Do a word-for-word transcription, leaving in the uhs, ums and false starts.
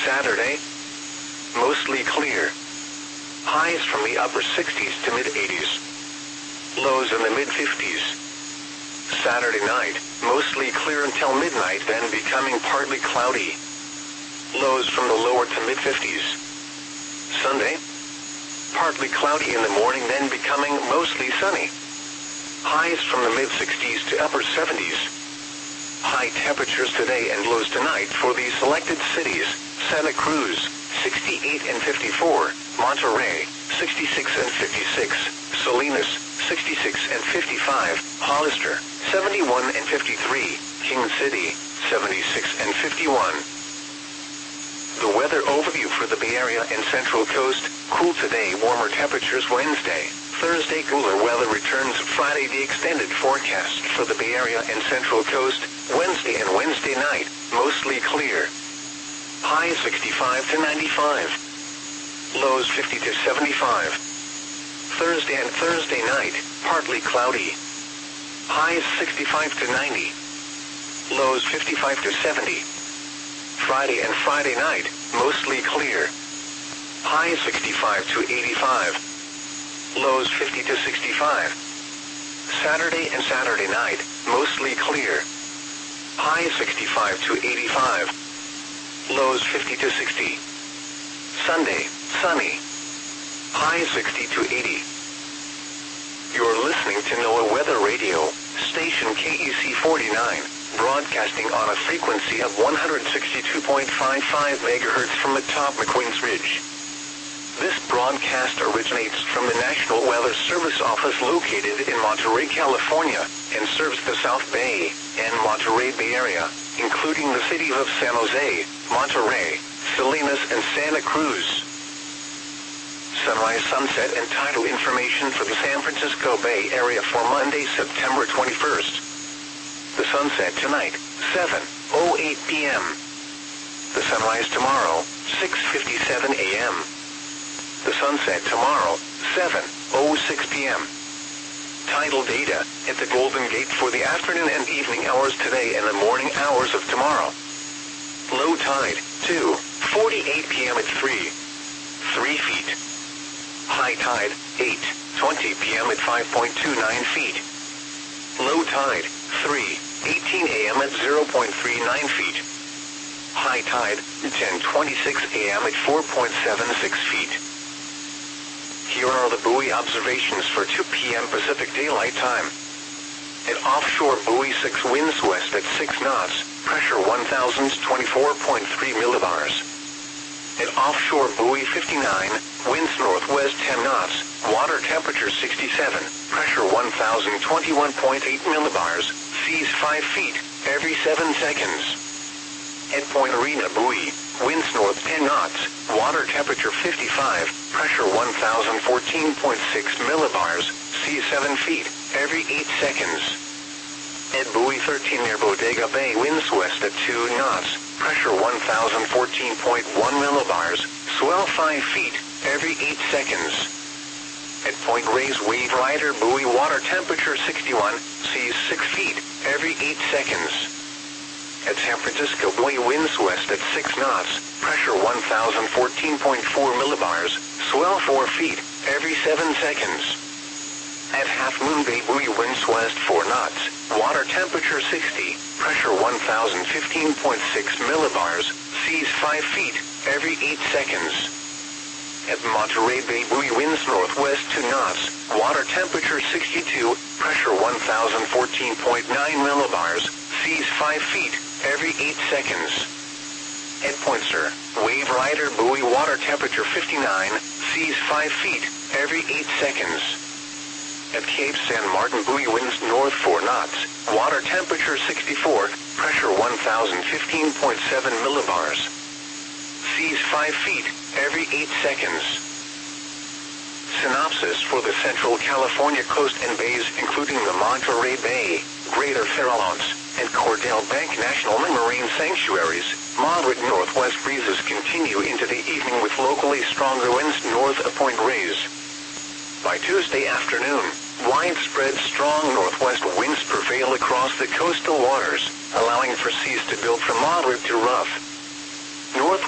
Saturday, mostly clear. Highs from the upper sixties to mid-eighties. Lows in the mid-fifties. Saturday night, mostly clear until midnight, then becoming partly cloudy. Lows from the lower to mid-fifties. Sunday, partly cloudy in the morning, then becoming mostly sunny. Highs from the mid-sixties to upper seventies. High temperatures today and lows tonight for the selected cities: Santa Cruz, sixty-eight and fifty-four, Monterey, sixty-six and fifty-six, Salinas, sixty-six and fifty-five, Hollister, seventy-one and fifty-three, King City, seventy-six and fifty-one. The weather overview for the Bay Area and Central Coast: cool today, warmer temperatures Wednesday. Thursday, cooler weather returns Friday. The extended forecast for the Bay Area and Central Coast: Wednesday and Wednesday night, mostly clear. Highs sixty-five to ninety-five. Lows fifty to seventy-five. Thursday and Thursday night, partly cloudy. Highs sixty-five to ninety. Lows fifty-five to seventy. Friday and Friday night, mostly clear. Highs sixty-five to eighty-five. Lows fifty to sixty-five. Saturday and Saturday night, mostly clear. Highs sixty-five to eighty-five. Lows fifty to sixty. Sunday, sunny. Highs sixty to eighty. You're listening to NOAA Weather Radio, station K E C forty-nine, broadcasting on a frequency of one hundred sixty-two point five five megahertz from atop McQueen's Ridge. This broadcast originates from the National Weather Service office located in Monterey, California, and serves the South Bay and Monterey Bay Area, including the cities of San Jose, Monterey, Salinas, and Santa Cruz. Sunrise, sunset, and tidal information for the San Francisco Bay Area for Monday, September twenty-first. The sunset tonight, seven oh eight p m The sunrise tomorrow, six fifty-seven a m The sunset tomorrow, seven oh six p m Tidal data at the Golden Gate for the afternoon and evening hours today and the morning hours of tomorrow. Low tide, two forty-eight p m at three, three feet. High tide, eight twenty p m at five point two nine feet. Low tide, three eighteen a m at zero point three nine feet. High tide, ten twenty-six a m at four point seven six feet. Here are the buoy observations for two p m Pacific Daylight Time. At offshore buoy six, winds west at six knots, pressure one thousand twenty-four point three millibars. At offshore buoy fifty-nine, winds northwest ten knots, water temperature sixty-seven, pressure one thousand twenty-one point eight millibars, seas five feet, every seven seconds. At Point Arena buoy, winds north ten knots, water temperature fifty-five, pressure one thousand fourteen point six millibars, seas seven feet, every eight seconds. At buoy thirteen near Bodega Bay, winds west at two knots, pressure one thousand fourteen point one millibars, swell five feet, every eight seconds. At Point Reyes Wave Rider buoy, water temperature sixty-one, seas six feet, every eight seconds. At San Francisco buoy, winds west at six knots, pressure one thousand fourteen point four millibars, swell four feet, every seven seconds. At Half Moon Bay buoy, winds west four knots, water temperature sixty, pressure one thousand fifteen point six millibars, seas five feet, every eight seconds. At Monterey Bay buoy, winds northwest two knots, water temperature sixty-two, pressure one thousand fourteen point nine millibars, seas five feet, every eight seconds. At Point Sur, Wave Rider buoy, water temperature fifty-nine, seas five feet, every eight seconds. At Cape San Martin buoy, winds north four knots, water temperature sixty-four, pressure one thousand fifteen point seven millibars. Seas five feet, every eight seconds. Synopsis for the Central California coast and bays, including the Monterey Bay, Greater Farallones, and Cordell Bank National Marine Sanctuaries. Moderate northwest breezes continue into the evening with locally stronger winds north of Point Reyes. By Tuesday afternoon, widespread strong northwest winds prevail across the coastal waters, allowing for seas to build from moderate to rough. North